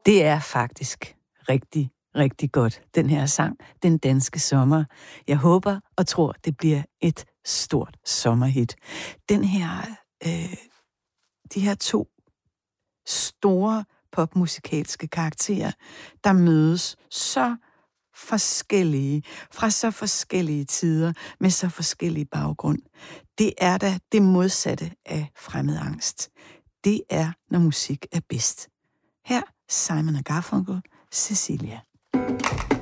Det er faktisk rigtig, rigtig godt, den her sang, Den danske sommer. Jeg håber og tror, det bliver et stort sommerhit. Den her, de her to store popmusikalske karakterer, der mødes så forskellige, fra så forskellige tider, med så forskellige baggrund. Det er da det modsatte af fremmedangst. Det er, når musik er bedst. Her Simon & Garfunkel, Cecilia.